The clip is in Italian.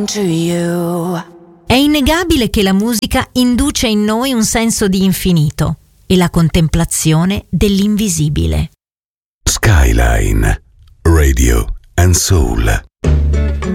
To you. È innegabile che la musica induce in noi un senso di infinito e la contemplazione dell'invisibile. Skyline Radio and Soul.